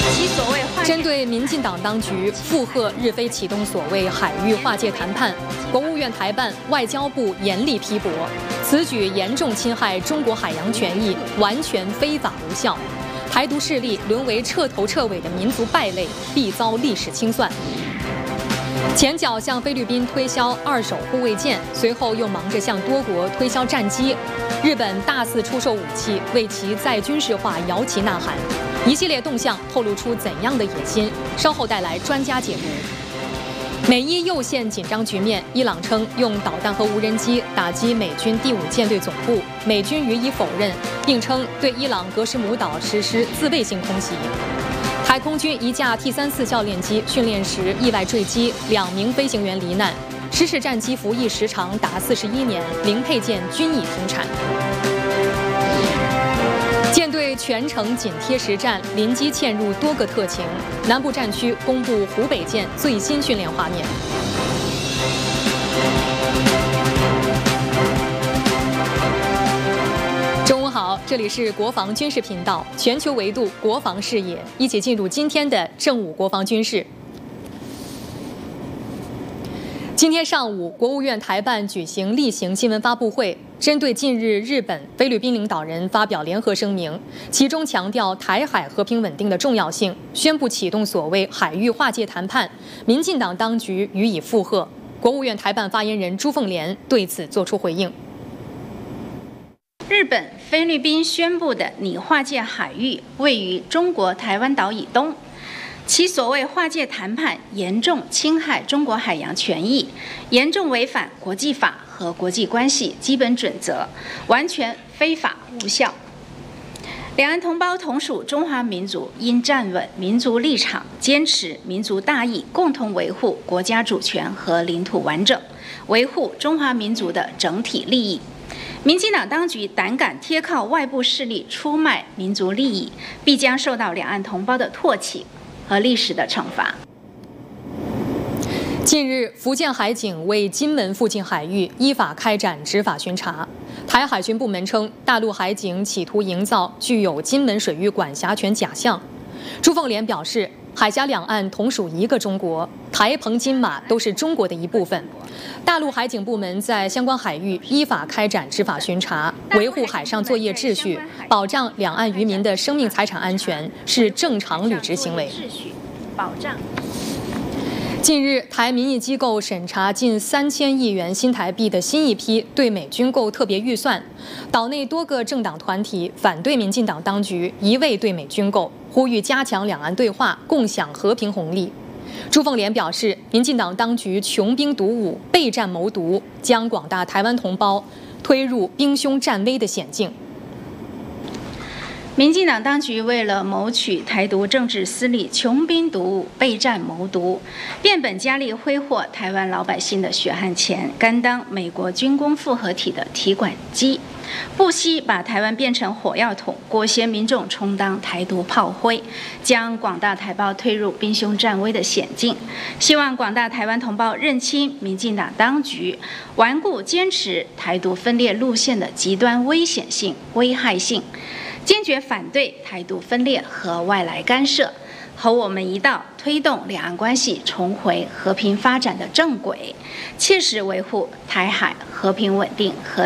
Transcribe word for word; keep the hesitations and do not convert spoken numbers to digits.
针对民进党当局附和日非启动所谓海域划界谈判，国务院台办、外交部严厉批驳，此举严重侵害中国海洋权益，完全非法无效。台独势力沦为彻头彻尾的民族败类，必遭历史清算。前脚向菲律宾推销二手护卫舰，随后又忙着向多国推销战机。日本大肆出售武器，为其再军事化摇旗呐喊。一系列动向透露出怎样的野心？稍后带来专家解读。美伊又现紧张局面，伊朗称用导弹和无人机打击美军第五舰队总部，美军予以否认，并称对伊朗格什姆岛实施自卫性空袭。海空军一架 T 三四教练机训练时意外坠机，两名飞行员罹难。失事战机服役时长达四十一年，零配件均已停产。舰队全程紧贴实战，临机嵌入多个特勤。南部战区公布湖北舰最新训练画面。中午好，这里是国防军事频道，全球维度国防视野，一起进入今天的正午国防军事。今天上午，国务院台办举行例行新闻发布会，针对近日日本、菲律宾领导人发表联合声明，其中强调台海和平稳定的重要性，宣布启动所谓海域划界谈判，民进党当局予以附和。国务院台办发言人朱凤莲对此作出回应。 日本、菲律宾宣布的拟划界海域位于中国台湾岛以东。其所谓划界谈判严重侵害中国海洋权益，严重违反国际法和国际关系基本准则，完全非法无效。两岸同胞同属中华民族，应站稳民族立场，坚持民族大义，共同维护国家主权和领土完整，维护中华民族的整体利益。民进党当局胆敢贴靠外部势力出卖民族利益，必将受到两岸同胞的唾弃和历史的惩罚。 近日，福建海警为金门附近海域依法开展执法巡查。台海巡部门称，大陆海警企图营造具有金门水域管辖权假象。朱凤莲表示，海峡两岸同属一个中国，台澎金马都是中国的一部分。大陆海警部门在相关海域依法开展执法巡查，维护海上作业秩序，保障两岸渔民的生命财产安全，是正常履职行为。 保障。 近日，台民意机构审查近三千亿元新台币的新一批对美军购特别预算，岛内多个政党团体反对民进党当局一味对美军购，呼吁加强两岸对话，共享和平红利。朱凤莲表示，民进党当局穷兵黩武、备战谋独，将广大台湾同胞推入兵凶战危的险境。 民进党当局为了谋取台独政治私利，穷兵黩武、备战谋独，变本加厉挥霍台湾老百姓的血汗钱，甘当美国军工复合体的提款机，不惜把台湾变成火药桶，裹挟民众充当台独炮灰，将广大台胞推入兵凶战危的险境。希望广大台湾同胞认清民进党当局顽固坚持台独分裂路线的极端危险性、危害性，坚决反对台独分裂和外来干涉，和我们一道推动两岸关系重回和平发展的正轨，切实维护台海和平稳定和